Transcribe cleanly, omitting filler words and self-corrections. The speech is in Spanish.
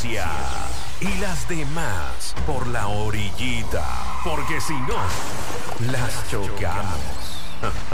Frecuencia. Y las demás por la orillita. Porque si no, las chocamos.